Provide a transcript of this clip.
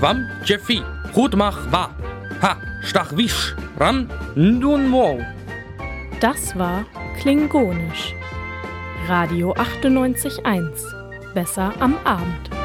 Wam Jeffi, Hutmach wa, ha, stach wisch, ran, ndun mo. Das war Klingonisch. Radio 98.1. Besser am Abend.